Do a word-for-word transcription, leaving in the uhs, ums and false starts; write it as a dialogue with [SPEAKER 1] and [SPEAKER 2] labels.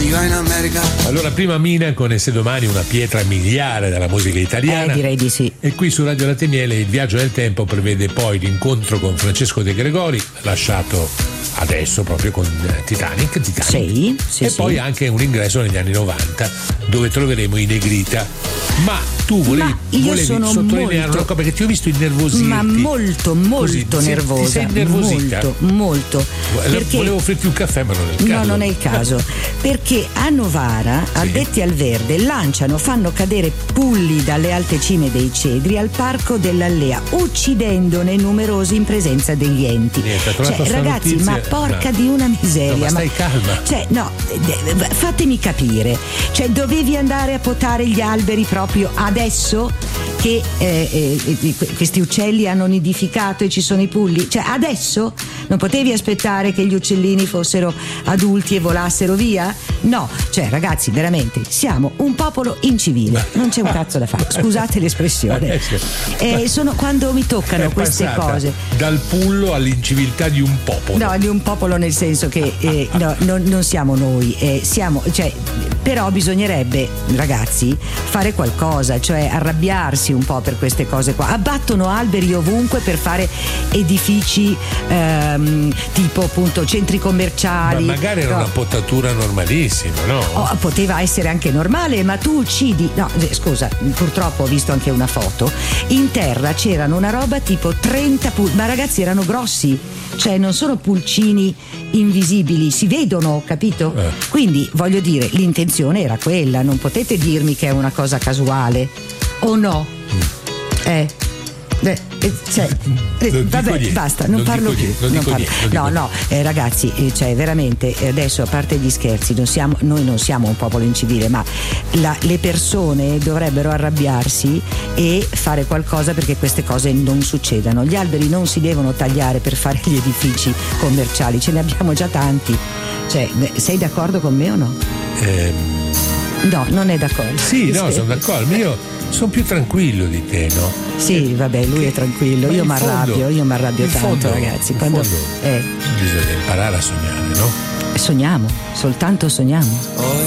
[SPEAKER 1] viva in America.
[SPEAKER 2] Allora, prima Mina con E se domani, una pietra miliare della musica italiana.
[SPEAKER 3] Eh, direi di sì.
[SPEAKER 2] E qui su Radio Latte e Miele il viaggio nel tempo prevede poi l'incontro con Francesco De Gregori, lasciato adesso proprio con Titanic, Titanic.
[SPEAKER 3] Sì, sì,
[SPEAKER 2] e
[SPEAKER 3] sì.
[SPEAKER 2] poi anche un ingresso negli anni novanta dove troveremo i Negrita. Ma tu volevi,
[SPEAKER 3] Ma io
[SPEAKER 2] volevi
[SPEAKER 3] sono
[SPEAKER 2] sottolineare
[SPEAKER 3] molto,
[SPEAKER 2] una cosa, perché ti ho visto innervosirti.
[SPEAKER 3] Ma molto, molto
[SPEAKER 2] Così, ti sei-
[SPEAKER 3] nervosa.
[SPEAKER 2] Ti sei innervosita?
[SPEAKER 3] Molto, molto. Perché
[SPEAKER 2] Volevo offrirti un caffè, ma non è il caso.
[SPEAKER 3] No, non è il caso. Perché a Novara,
[SPEAKER 2] Sì.
[SPEAKER 3] addetti al verde, lanciano, fanno cadere pulli dalle alte cime dei cedri al parco dell'Allea, uccidendone numerosi in presenza degli enti.
[SPEAKER 2] Niente, ho trovato
[SPEAKER 3] Cioè,
[SPEAKER 2] sta
[SPEAKER 3] ragazzi,
[SPEAKER 2] notizia-
[SPEAKER 3] ma porca
[SPEAKER 2] no.
[SPEAKER 3] di una miseria.
[SPEAKER 2] No, ma stai calma.
[SPEAKER 3] Cioè, no, eh, fatemi capire. Cioè, dovevi andare a potare gli alberi proprio adesso che eh, eh, questi uccelli hanno nidificato e ci sono i pulli? Cioè, adesso? Non potevi aspettare che gli uccellini fossero adulti e volassero via? No, cioè ragazzi, veramente siamo un popolo incivile, non c'è un cazzo da fare, scusate l'espressione. Eh, sono quando mi toccano
[SPEAKER 2] È
[SPEAKER 3] queste
[SPEAKER 2] passata
[SPEAKER 3] cose.
[SPEAKER 2] dal pullo all'inciviltà di un popolo.
[SPEAKER 3] No, di un popolo nel senso che eh, no, non, non siamo noi, eh, siamo, cioè, però bisognerebbe, ragazzi, fare qualcosa, cioè arrabbiarsi un po' per queste cose qua. Abbattono alberi ovunque per fare edifici ehm, tipo appunto centri commerciali.
[SPEAKER 2] Ma magari era
[SPEAKER 3] No.
[SPEAKER 2] una potatura normalissima, no?
[SPEAKER 3] Oh, poteva essere anche normale, ma tu uccidi. No, eh, scusa, purtroppo ho visto anche una foto. In terra c'erano una roba tipo trenta pul- ma ragazzi erano grossi, cioè non sono pulcini invisibili, si vedono, capito?
[SPEAKER 2] Eh.
[SPEAKER 3] Quindi voglio dire, l'intenzione era quella, non potete dirmi che è una cosa casuale, o no?
[SPEAKER 2] Mm.
[SPEAKER 3] Eh. Eh, eh, cioè, eh,
[SPEAKER 2] Non dico
[SPEAKER 3] vabbè,
[SPEAKER 2] niente,
[SPEAKER 3] basta, non,
[SPEAKER 2] non
[SPEAKER 3] parlo
[SPEAKER 2] dico
[SPEAKER 3] più.
[SPEAKER 2] niente, non
[SPEAKER 3] non
[SPEAKER 2] dico
[SPEAKER 3] parlo-
[SPEAKER 2] niente, non
[SPEAKER 3] no,
[SPEAKER 2] dico
[SPEAKER 3] no, eh, ragazzi, eh, cioè veramente eh, adesso, a parte gli scherzi, non siamo, noi non siamo un popolo incivile, ma la- le persone dovrebbero arrabbiarsi e fare qualcosa perché queste cose non succedano. Gli alberi non si devono tagliare per fare gli edifici commerciali, ce ne abbiamo già tanti. Cioè, sei d'accordo con me o no?
[SPEAKER 2] Ehm,
[SPEAKER 3] No, non è d'accordo.
[SPEAKER 2] sì, no, sono d'accordo, ma io sono più tranquillo di te, no?
[SPEAKER 3] Sì, vabbè, lui è tranquillo,
[SPEAKER 2] Ma
[SPEAKER 3] io
[SPEAKER 2] in
[SPEAKER 3] mi arrabbio,
[SPEAKER 2] fondo-
[SPEAKER 3] io mi arrabbio
[SPEAKER 2] in
[SPEAKER 3] tanto,
[SPEAKER 2] fondo-
[SPEAKER 3] ragazzi.
[SPEAKER 2] in
[SPEAKER 3] Quando
[SPEAKER 2] fondo
[SPEAKER 3] eh,
[SPEAKER 2] bisogna imparare a sognare, no?
[SPEAKER 3] sogniamo, soltanto sogniamo.
[SPEAKER 1] Hoy